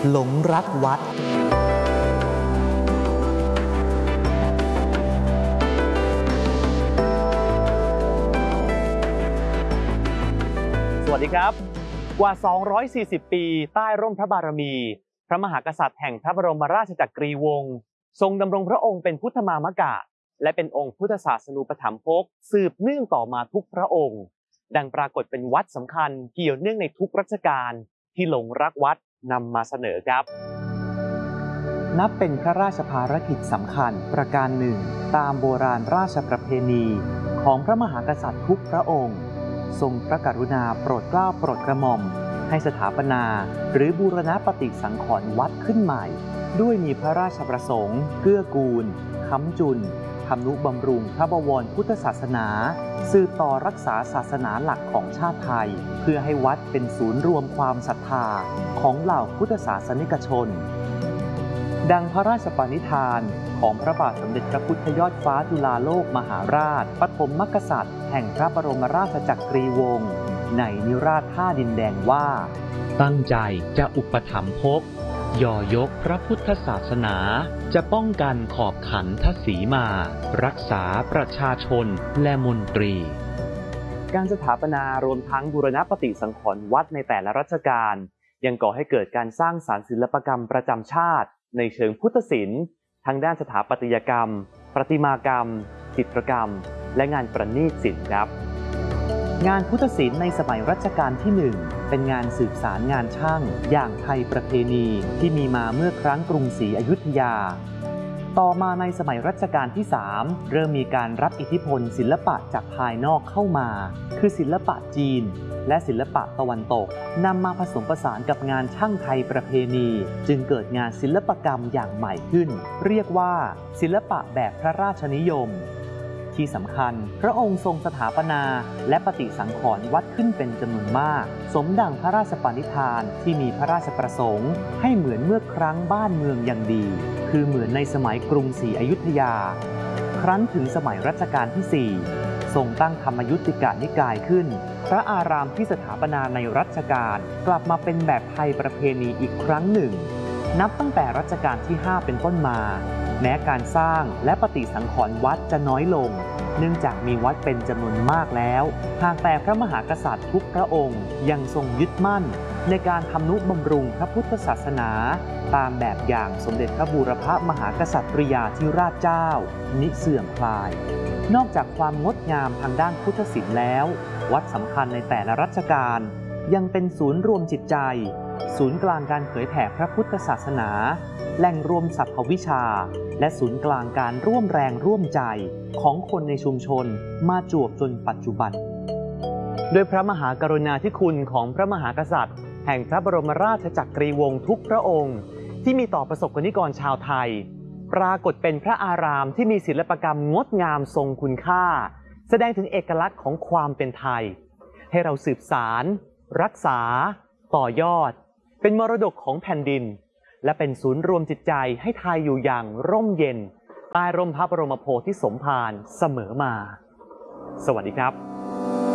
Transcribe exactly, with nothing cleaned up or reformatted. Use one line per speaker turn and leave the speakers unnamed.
หลงรักวัด
สวัสดีครับกว่า สองร้อยสี่สิบ ปีใต้ร่มพระบารมีพระมหากษัตริย์แห่งพระบรมราชจักรีวงศ์ทรงดำรงพระองค์เป็นพุทธมามกะและเป็นองค์พุทธศาสนูปถัมภกสืบเนื่องต่อมาทุกพระองค์ดังปรากฏเป็นวัดสำคัญเกี่ยวเนื่องในทุกรัชกาลที่หลงรักวัดนำมาเสนอครับนับเป็นพระราชภารกิจสำคัญประการหนึ่งตามโบราณราชประเพณีของพระมหากษัตริย์ทุกพระองค์ทรงพระกรุณาโปรดเกล้าโปรดกระหม่อมให้สถาปนาหรือบูรณปฏิสังขรณ์วัดขึ้นใหม่ด้วยมีพระราชประสงค์เกื้อกูลค้ำจุนทำนุบำรุงพระบวรพุทธศาสนาสืบต่อรักษาศาสนาหลักของชาติไทยเพื่อให้วัดเป็นศูนย์รวมความศรัทธาของเหล่าพุทธศาสนิกชนดังพระราชปณิธานของพระบาทสมเด็จพระพุทธยอดฟ้าจุฬาโลกมหาราชปฐมกษัตริย์แห่งพระบรมราชจักรีวงศ์ในนิราศท่าดินแดงว่าตั้งใจจะอุปถัมภกย่อยกพระพุทธศาสนาจะป้องกันขอบขันทศีมารักษาประชาชนและมนตรีการสถาปนารวมทั้งบูรณปฏิสังขรณ์วัดในแต่ละรัชกาลยังก่อให้เกิดการสร้างสรรค์ศิลปกรรมประจำชาติในเชิงพุทธศิลป์ทั้งด้านสถาปัตยกรรมประติมากรรมจิตรกรรมและงานประณีตศิลป์ครับงานพุทธศิลป์ในสมัยรัชกาลที่หนึ่งเป็นงานสืบสารงานช่างอย่างไทยประเพณีที่มีมาเมื่อครั้งกรุงศรีอยุธยาต่อมาในสมัยรัชกาลที่สามเริ่มมีการรับอิทธิพลศิลปะจากภายนอกเข้ามาคือศิลปะจีนและศิลปะตะวันตกนำมาผสมผสานกับงานช่างไทยประเพณีจึงเกิดงานศิลปกรรมอย่างใหม่ขึ้นเรียกว่าศิลปะแบบพระราชนิยมที่สำคัญพระองค์ทรงสถาปนาและปฏิสังขรณ์วัดขึ้นเป็นจำนวนมากสมดังพระราชปณิธานที่มีพระราชประสงค์ให้เหมือนเมื่อครั้งบ้านเมืองยังดีคือเหมือนในสมัยกรุงศรีอยุธยาครั้นถึงสมัยรัชกาลที่สี่ทรงตั้งธรรมยุติกนิกายขึ้นพระอารามที่สถาปนาในรัชกาลกลับมาเป็นแบบไทยประเพณีอีกครั้งหนึ่งนับตั้งแต่รัชกาลที่ห้าเป็นต้นมาแม้การสร้างและปฏิสังขรณ์วัดจะน้อยลงเนื่องจากมีวัดเป็นจำนวนมากแล้วหากแต่พระมหากษัตริย์ทุกพระองค์ยังทรงยึดมั่นในการทำนุบำรุงพระพุทธศาสนาตามแบบอย่างสมเด็จพระบูรพมหากษัตริยาธิราชเจ้ามิเสื่อมคลายนอกจากความงดงามทางด้านพุทธศิลป์แล้ววัดสำคัญในแต่ละรัชกาลยังเป็นศูนย์รวมจิตใจศูนย์กลางการเผยแผ่พระพุทธศาสนาแหล่งรวมสรรพวิชาและศูนย์กลางการร่วมแรงร่วมใจของคนในชุมชนมาจวบจนปัจจุบันโดยพระมหากรุณาธิคุณของพระมหากษัตริย์แห่งพระบรมราชจักรีวงศ์ทุกพระองค์ที่มีต่อประสบกนิกรชาวไทยปรากฏเป็นพระอารามที่มีศิลปกรรมงดงามทรงคุณค่าแสดงถึงเอกลักษณ์ของความเป็นไทยให้เราสืบสารรักษาต่อยอดเป็นมรดกของแผ่นดินและเป็นศูนย์รวมจิตใจให้ไทยอยู่อย่างร่มเย็นใต้ร่มพระบรมโพธิสมภารเสมอมาสวัสดีครับ